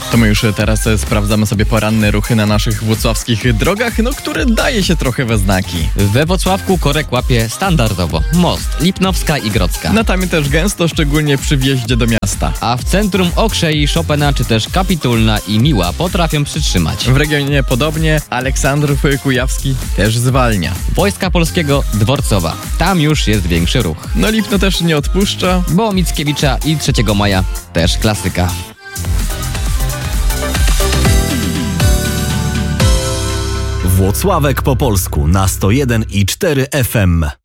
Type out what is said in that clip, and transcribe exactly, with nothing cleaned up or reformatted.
To my już teraz sprawdzamy sobie poranne ruchy na naszych włocławskich drogach, no które daje się trochę we znaki. We Włocławku korek łapie standardowo most, Lipnowska i Grodzka. Na tamie też gęsto, szczególnie przy wjeździe do miasta. A w centrum Okrzei, Chopina czy też Kapitulna i Miła potrafią przytrzymać. W regionie podobnie, Aleksandrów Kujawski też zwalnia. Wojska Polskiego, Dworcowa. Tam już jest większy ruch. No Lipno też nie odpuszcza. Bo Mickiewicza i trzeciego maja też klasyka. Włocławek po polsku na sto jeden i cztery F M.